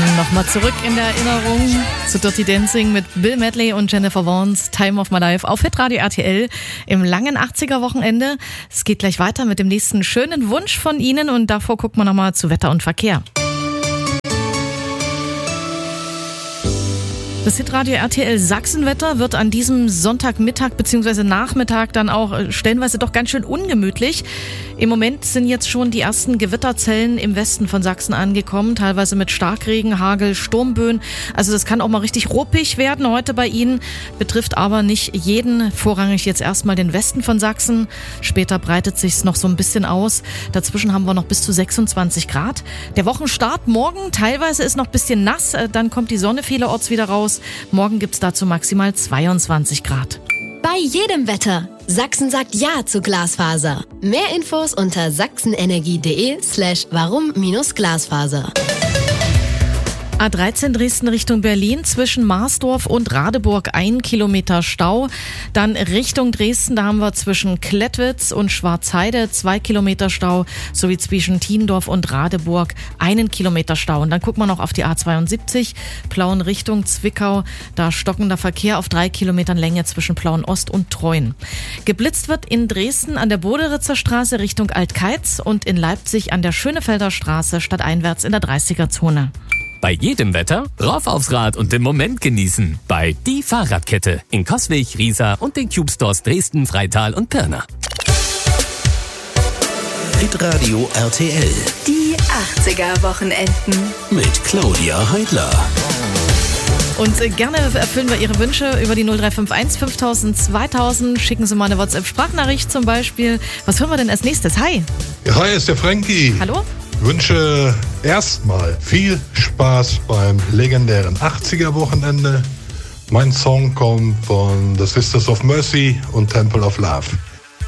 Nochmal zurück in der Erinnerung zu Dirty Dancing mit Bill Medley und Jennifer Vaughns Time of My Life auf Hitradio RTL im langen 80er-Wochenende. Es geht gleich weiter mit dem nächsten schönen Wunsch von Ihnen und davor gucken wir nochmal zu Wetter und Verkehr. Das Hitradio RTL Sachsenwetter wird an diesem Sonntagmittag bzw. Nachmittag dann auch stellenweise doch ganz schön ungemütlich. Im Moment sind jetzt schon die ersten Gewitterzellen im Westen von Sachsen angekommen, teilweise mit Starkregen, Hagel, Sturmböen. Also das kann auch mal richtig ruppig werden heute bei Ihnen, betrifft aber nicht jeden, vorrangig jetzt erstmal den Westen von Sachsen. Später breitet sich's noch so ein bisschen aus. Dazwischen haben wir noch bis zu 26 Grad. Der Wochenstart morgen, teilweise ist noch ein bisschen nass, dann kommt die Sonne vielerorts wieder raus. Morgen gibt's dazu maximal 22 Grad. Bei jedem Wetter. Sachsen sagt Ja zu Glasfaser. Mehr Infos unter sachsenenergie.de/warum-Glasfaser. A13 Dresden Richtung Berlin zwischen Marsdorf und Radeburg 1 Kilometer Stau. Dann Richtung Dresden, da haben wir zwischen Klettwitz und Schwarzheide 2 Kilometer Stau, sowie zwischen Tiendorf und Radeburg 1 Kilometer Stau. Und dann gucken wir noch auf die A72, Plauen Richtung Zwickau, da stockender Verkehr auf 3 Kilometern Länge zwischen Plauen Ost und Treuen. Geblitzt wird in Dresden an der Boderitzer Straße Richtung Altkeiz und in Leipzig an der Schönefelder Straße stadteinwärts in der 30er-Zone. Bei jedem Wetter rauf aufs Rad und den Moment genießen. Bei Die Fahrradkette in Coswig, Riesa und den Cube Stores Dresden, Freital und Pirna. Hitradio RTL. Die 80er-Wochenenden. Mit Claudia Heidler. Und gerne erfüllen wir Ihre Wünsche über die 0351 5000 2000. Schicken Sie mal eine WhatsApp-Sprachnachricht zum Beispiel. Was hören wir denn als nächstes? Hi. Ja, hi, ist der Frankie. Hallo. Wünsche erstmal viel Spaß beim legendären 80er-Wochenende. Mein Song kommt von The Sisters of Mercy und Temple of Love.